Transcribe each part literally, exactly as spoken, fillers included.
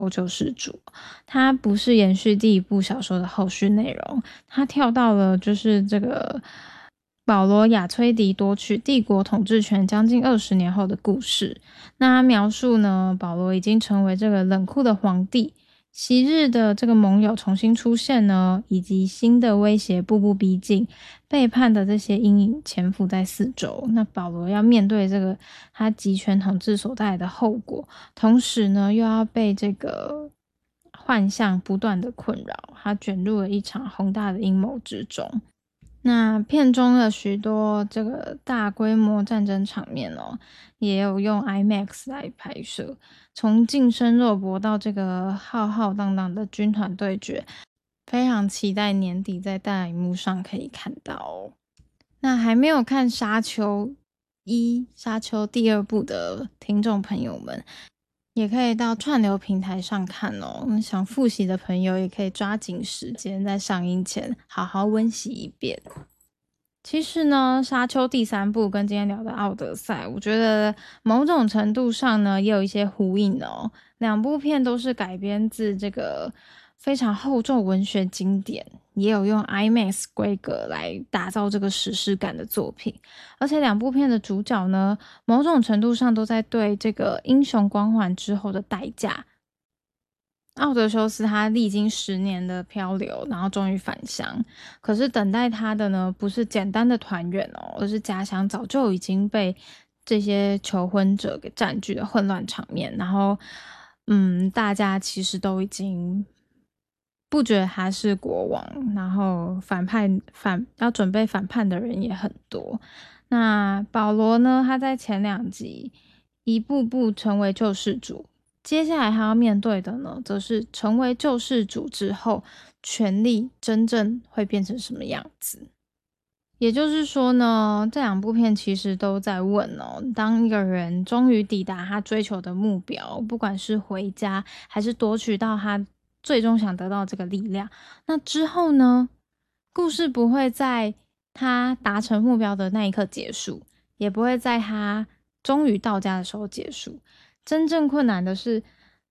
救世主，它不是延续第一部小说的后续内容，它跳到了就是这个保罗亚崔迪夺取帝国统治权将近二十年后的故事。那他描述呢，保罗已经成为这个冷酷的皇帝，昔日的这个盟友重新出现呢，以及新的威胁步步逼近，背叛的这些阴影潜伏在四周。那保罗要面对这个他集权统治所带来的后果，同时呢又要被这个幻象不断的困扰，他卷入了一场宏大的阴谋之中。那片中的许多这个大规模战争场面哦，也有用 IMAX 来拍摄，从近身肉搏到这个浩浩荡荡的军团对决，非常期待年底在大荧幕上可以看到哦。那还没有看《沙丘一》《沙丘》第二部的听众朋友们，也可以到串流平台上看哦。想复习的朋友也可以抓紧时间，在上映前好好温习一遍。其实呢，《沙丘》第三部跟今天聊的《奥德赛》，我觉得某种程度上呢，也有一些呼应哦。两部片都是改编自这个非常厚重文学经典，也有用 IMAX 规格来打造这个史诗感的作品。而且两部片的主角呢，某种程度上都在对这个英雄光环之后的代价。奥德修斯他历经十年的漂流，然后终于返乡，可是等待他的呢，不是简单的团圆哦，而是家乡早就已经被这些求婚者给占据的混乱场面。然后嗯，大家其实都已经不觉得他是国王，然后反派反要准备反叛的人也很多。那保罗呢，他在前两集一步步成为救世主，接下来他要面对的呢，则是成为救世主之后，权力真正会变成什么样子。也就是说呢，这两部片其实都在问哦，当一个人终于抵达他追求的目标，不管是回家还是夺取到他最终想得到这个力量，那之后呢，故事不会在他达成目标的那一刻结束，也不会在他终于到家的时候结束。真正困难的是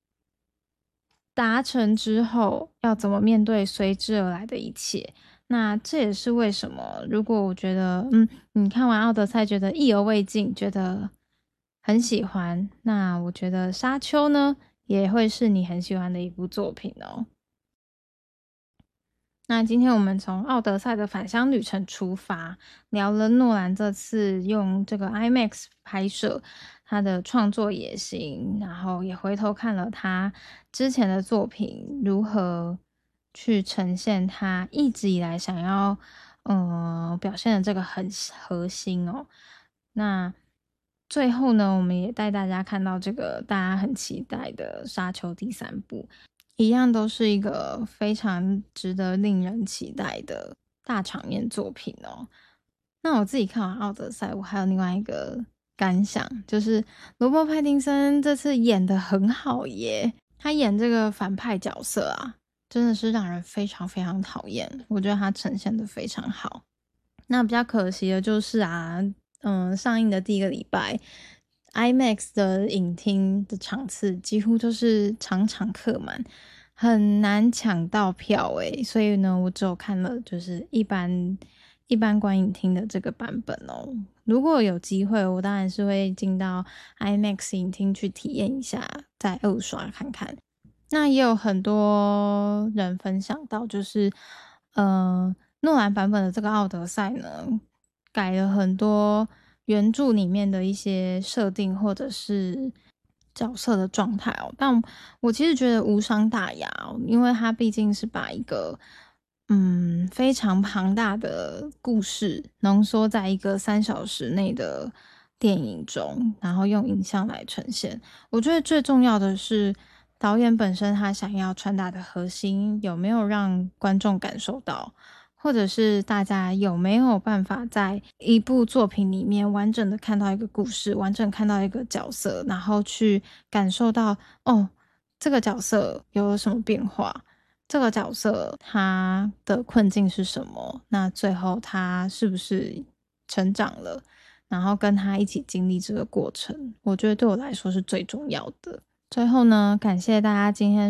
达成之后要怎么面对随之而来的一切。那这也是为什么如果我觉得嗯，你看完奥德赛觉得意犹未尽，觉得很喜欢，那我觉得沙丘呢也会是你很喜欢的一部作品哦。那今天我们从奥德赛的返乡旅程出发，聊了诺兰这次用这个 IMAX 拍摄他的创作野心，然后也回头看了他之前的作品如何去呈现他一直以来想要嗯、呃、表现的这个很核心哦。那最后呢，我们也带大家看到这个大家很期待的沙丘第三部，一样都是一个非常值得令人期待的大场面作品哦。那我自己看完奥德赛，我还有另外一个感想，就是罗伯·派丁森这次演得很好耶，他演这个反派角色啊，真的是让人非常非常讨厌，我觉得他呈现得非常好。那比较可惜的就是啊，嗯，上映的第一个礼拜 IMAX 的影厅的场次几乎就是场场客满，很难抢到票诶，所以呢，我只有看了就是一般一般观影厅的这个版本哦。如果有机会，我当然是会进到 IMAX 影厅去体验一下，再二刷看看。那也有很多人分享到，就是呃，诺兰版本的这个奥德赛呢，改了很多原著里面的一些设定或者是角色的状态哦，但我其实觉得无伤大雅哦，因为它毕竟是把一个嗯非常庞大的故事浓缩在一个三小时内的电影中，然后用影像来呈现。我觉得最重要的是导演本身他想要传达的核心有没有让观众感受到，或者是大家有没有办法在一部作品里面完整的看到一个故事，完整看到一个角色，然后去感受到哦，这个角色有了什么变化，这个角色他的困境是什么，那最后他是不是成长了，然后跟他一起经历这个过程，我觉得对我来说是最重要的。 最后呢，感谢大家今天